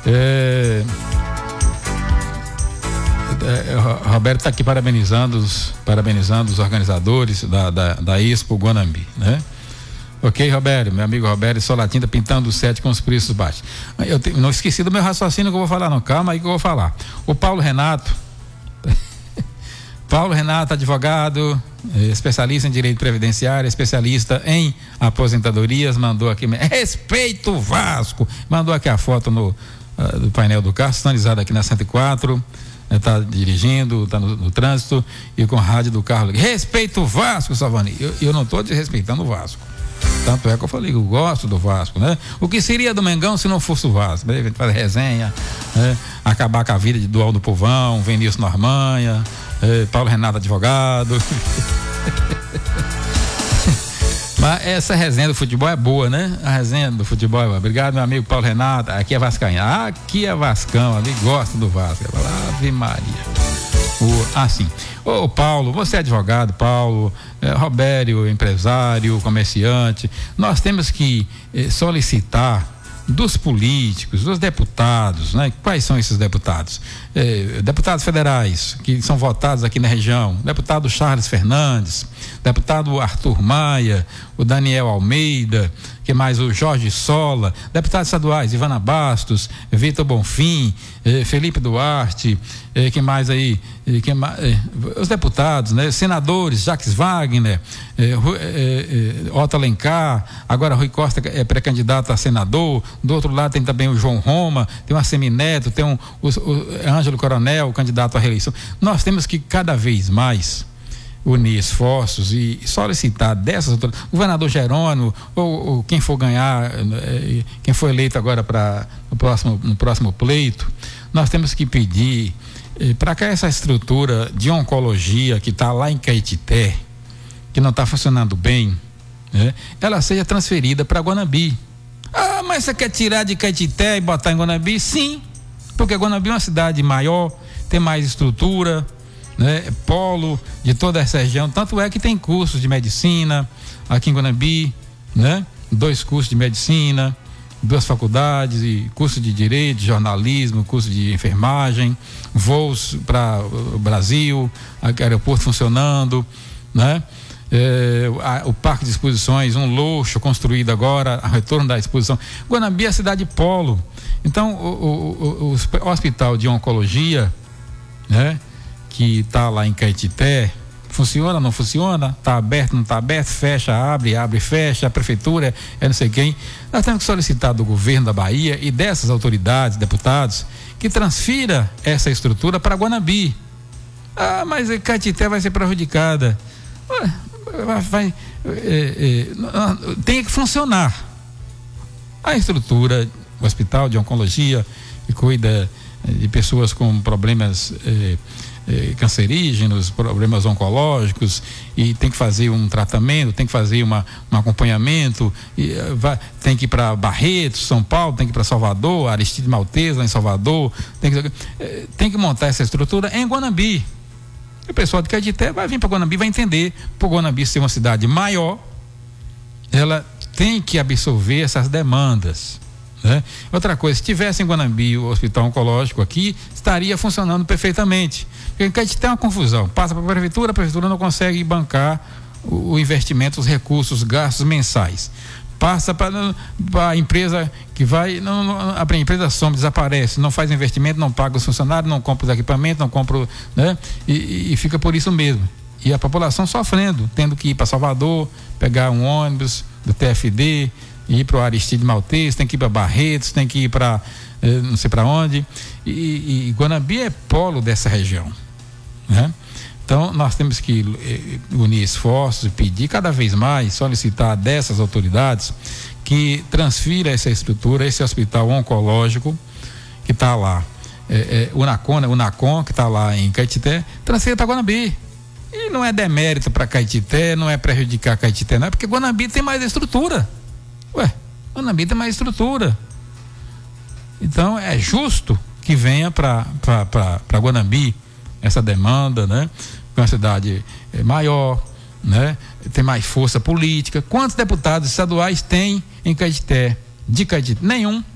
Roberto está aqui parabenizando os organizadores da Expo Guanambi, né? Ok, Roberto, meu amigo Roberto, Solatinta pintando o set com os preços baixos. Não esqueci do meu raciocínio que eu vou falar, não. Calma aí que eu vou falar. O Paulo Renato, advogado, especialista em direito previdenciário, especialista em aposentadorias, mandou aqui, respeito o Vasco, mandou aqui a foto do painel do carro, sinalizado aqui na 104, está dirigindo, está no trânsito e com a rádio do carro. Respeito o Vasco, Salvani. Eu não estou desrespeitando o Vasco. Tanto é que eu falei que eu gosto do Vasco, né? O que seria do Mengão se não fosse o Vasco? A gente faz resenha, né? Acabar com a vida de Dual do Povão, Vinícius Normanha, Paulo Renato advogado. Mas essa resenha do futebol é boa, né? A resenha do futebol é boa. Obrigado, meu amigo Paulo Renato. Aqui é Vascaína. Aqui é Vascão, ali gosta do Vasco. Ave Maria. Assim. Ô Paulo, você é advogado, Paulo, Robério, empresário, comerciante. Nós temos que solicitar dos políticos, dos deputados, né? Quais são esses deputados? Deputados federais que são votados aqui na região, deputado Charles Fernandes, deputado Arthur Maia, o Daniel Almeida, que mais o Jorge Sola, deputados estaduais, Ivana Bastos, Vitor Bonfim, Felipe Duarte, que mais aí, os deputados, né? Senadores, Jacques Wagner, Otto Alencar, agora Rui Costa é pré-candidato a senador, do outro lado tem também o João Roma, tem o Assemineto, tem o Ângelo Coronel, candidato à reeleição. Nós temos que cada vez mais unir esforços e solicitar dessas autoridades, o governador Jerônimo, ou quem for ganhar, quem for eleito agora no próximo pleito, nós temos que pedir para que essa estrutura de oncologia que está lá em Caetité, que não está funcionando bem, né, ela seja transferida para Guanambi. Ah, mas você quer tirar de Caetité e botar em Guanambi? Sim, porque Guanambi é uma cidade maior, tem mais estrutura, né, polo de toda essa região, tanto é que tem cursos de medicina aqui em Guanambi, né, 2 cursos de medicina, 2 faculdades, e curso de direito, de jornalismo, curso de enfermagem, voos para o Brasil, aeroporto funcionando, né? O parque de exposições, um luxo construído agora, o retorno da exposição. Guanambi é a cidade polo. Então o hospital de oncologia, né, que está lá em Caetité, funciona, não funciona, está aberto, não está aberto, fecha, abre, fecha, a prefeitura, não sei quem. Nós temos que solicitar do governo da Bahia e dessas autoridades, deputados, que transfira essa estrutura para Guanambi. Ah, mas Caetité vai ser prejudicada. Tem que funcionar. A estrutura, o hospital de oncologia, que cuida de pessoas com problemas cancerígenos, problemas oncológicos, e tem que fazer um tratamento, tem que fazer um acompanhamento, tem que ir para Barretos, São Paulo, tem que ir para Salvador, Aristide Maltês lá em Salvador, tem que montar essa estrutura em Guanambi. O pessoal de Caetité vai vir para Guanambi, vai entender, por Guanambi ser uma cidade maior, ela tem que absorver essas demandas, né? Outra coisa, se tivesse em Guanambi o hospital oncológico aqui, estaria funcionando perfeitamente. Porque em Caetité é uma confusão, passa para a prefeitura não consegue bancar o investimento, os recursos, gastos mensais. Passa para a empresa que vai, a empresa some, desaparece, não faz investimento, não paga os funcionários, não compra os equipamentos, não compra, né? E fica por isso mesmo. E a população sofrendo, tendo que ir para Salvador, pegar um ônibus do TFD, ir para o Aristide Maltês, tem que ir para Barretos, tem que ir para não sei para onde. E Guanambi é polo dessa região, né? Então nós temos que unir esforços e pedir cada vez mais, solicitar dessas autoridades que transfira essa estrutura, esse hospital oncológico que está lá, o NACON, que está lá em Caetité, transfira para Guanambi. E não é demérito para Caetité, não é prejudicar Caetité, não é, porque Guanambi tem mais estrutura. Guanambi tem mais estrutura. Então é justo que venha para Guanambi essa demanda, né? É uma cidade maior, né? Tem mais força política. Quantos deputados estaduais tem em Caetité? De Caetité? Nenhum.